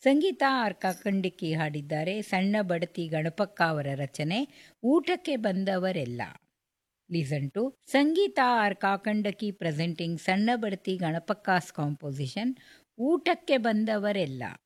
ಸಂಗೀತ R Kakandiki ಹಾಡಿದ್ದಾರೆ. ಸಣ್ಣ ಬಡತಿ ಗಣಪಕ್ಕ ಅವರ ರಚನೆ. ಊಟಕ್ಕೆ ಬಂದವರೆಲ್ಲ. Listen to Sangeetha R ಕಾಕಂಡಕಿ presenting ಸಣ್ಣ ಬಡತಿ ಗಣಪಕ್ಕಾಸ್ ಕಾಂಪೋಸಿಷನ್ ಊಟಕ್ಕೆ ಬಂದವರೆಲ್ಲ.